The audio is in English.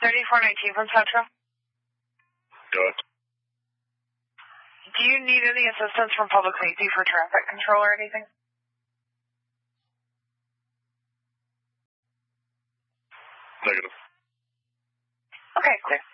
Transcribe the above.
3419 from Central. Good. Do you need any assistance from public safety for traffic control or anything? Negative. Okay, clear.